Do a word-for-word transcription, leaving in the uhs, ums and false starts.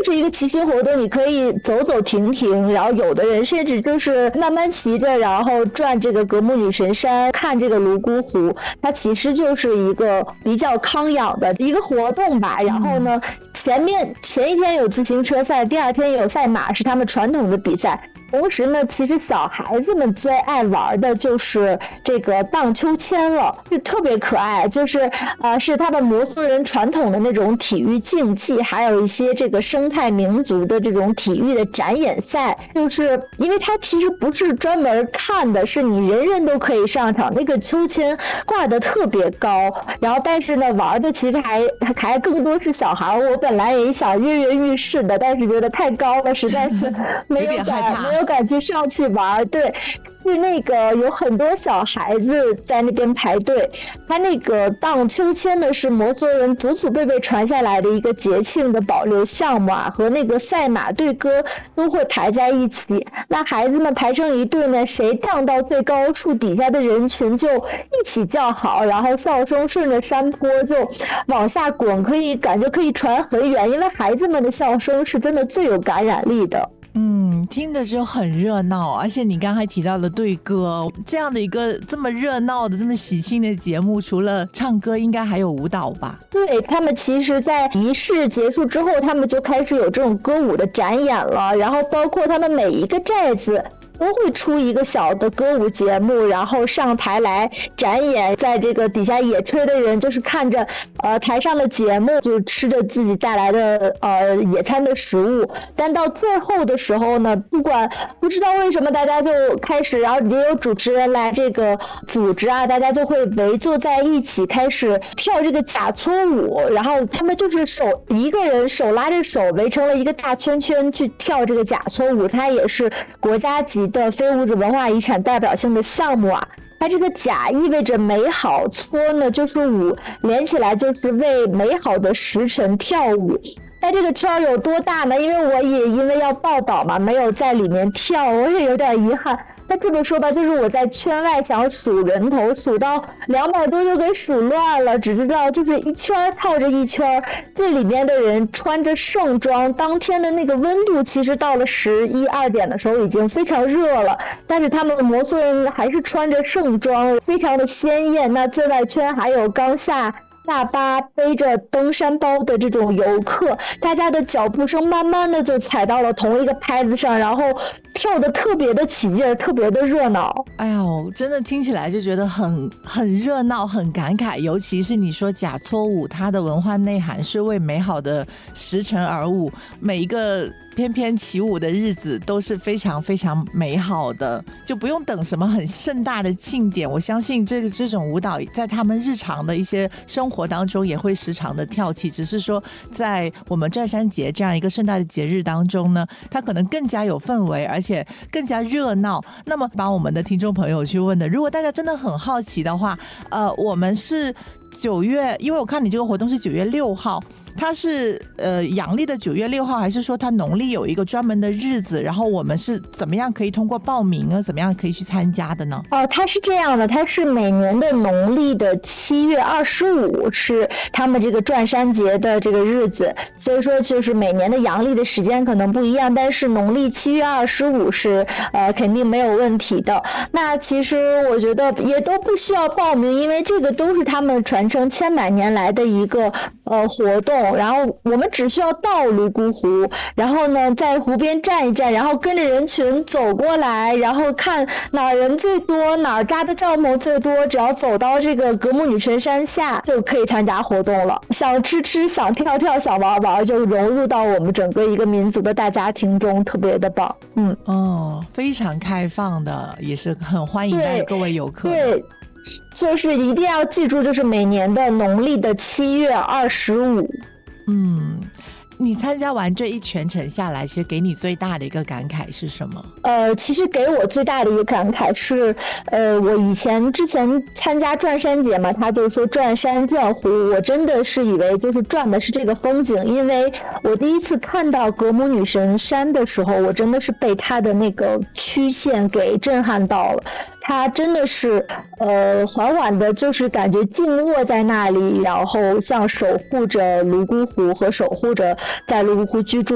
就是一个骑行活动，你可以走走停停，然后有的人甚至就是慢慢骑着，然后转这个格木女神山，看这个泸沽湖，它其实就是一个比较康养的一个活动吧。然后呢，前面前一天有自行车赛，第二天有赛马，是他们传统的比赛。同时呢，其实小孩子们最爱玩的就是这个荡秋千了，就特别可爱，就是呃是他们摩梭人传统的那种体育竞技，还有一些这个生态民族的这种体育的展演赛。就是因为它其实不是专门看的，是你人人都可以上场，那个秋千挂得特别高，然后但是呢玩的其实还还更多是小孩。我本来也想跃跃欲试的，但是觉得太高了，实在是没有敢没有敢去上去玩。对，是那个有很多小孩子在那边排队。他那个荡秋千呢，是摩梭人祖祖辈辈传下来的一个节庆的保留项目啊，和那个赛马对歌都会排在一起。那孩子们排成一队呢，谁荡到最高处，底下的人群就一起叫好，然后笑声顺着山坡就往下滚，可以感觉可以传很远，因为孩子们的笑声是真的最有感染力的。 嗯，听的就很热闹，而且你刚才提到的对歌，这样的一个这么热闹的这么喜庆的节目，除了唱歌应该还有舞蹈吧？ 对，他们其实在仪式结束之后，他们就开始有这种歌舞的展演了，然后包括他们每一个寨子都会出一个小的歌舞节目，然后上台来展演，在这个底下野炊的人就是看着呃台上的节目，就吃着自己带来的呃野餐的食物。但到最后的时候呢，不管不知道为什么大家就开始，然后也有主持人来这个组织啊，大家就会围坐在一起开始跳这个假撮舞，然后他们就是手一个人手拉着手围成了一个大圈圈去跳这个假撮舞，它也是国家级的非物质文化遗产代表性的项目啊。它这个甲意味着美好，搓呢就是舞，连起来就是为美好的时辰跳舞。那这个圈有多大呢？因为我也因为要报道嘛，没有在里面跳，我也有点遗憾。那这么说吧，就是我在圈外想数人头，数到两百多就给数乱了，只知道就是一圈套着一圈。这里面的人穿着盛装，当天的那个温度其实到了十一二点的时候已经非常热了，但是他们摩梭人还是穿着盛装，非常的鲜艳。那最外圈还有刚下大巴背着登山包的这种游客，大家的脚步声慢慢的就踩到了同一个拍子上，然后跳得特别的起劲，特别的热闹。 哎呦，真的听起来就觉得很很热闹，很感慨。尤其是你说假撮舞，它的文化内涵是为美好的时辰而舞，每一个翩翩起舞的日子都是非常非常美好的，就不用等什么很盛大的庆典。我相信这个这种舞蹈在他们日常的一些生活当中也会时常的跳起，只是说在我们转山节这样一个盛大的节日当中呢，它可能更加有氛围，而且更加热闹。那么把我们的听众朋友去问的，如果大家真的很好奇的话，呃，我们是九月，因为我看你这个活动是九月六号，它是呃阳历的九月六号，还是说它农历有一个专门的日子？然后我们是怎么样可以通过报名啊，怎么样可以去参加的呢？ 哦，它是这样的，它是每年的农历的七月二十五是他们这个转山节的这个日子，所以说就是每年的阳历的时间可能不一样，但是农历七月二十五是呃肯定没有问题的。那其实我觉得也都不需要报名，因为这个都是他们传承千百年来的一个呃活动，然后我们只需要到泸沽湖，然后呢在湖边站一站，然后跟着人群走过来，然后看哪儿人最多，哪儿扎的帐篷最多，只要走到这个格木女神山下就可以参加活动了。想吃吃，想跳跳，想玩玩，就融入到我们整个一个民族的大家庭中，特别的棒。嗯， 哦，非常开放的，也是很欢迎各位游客。 对，就是一定要记住，就是每年的农历的七月二十五。 嗯，你参加完这一全程下来，其实给你最大的一个感慨是什么？ 呃，其实给我最大的一个感慨是，呃，我以前之前参加转山节嘛，他就说转山转湖，我真的是以为就是转的是这个风景，因为我第一次看到格木女神山的时候，我真的是被它的那个曲线给震撼到了。它真的是呃缓缓的，就是感觉静卧在那里，然后像守护着泸沽湖和守护着在泸沽湖居住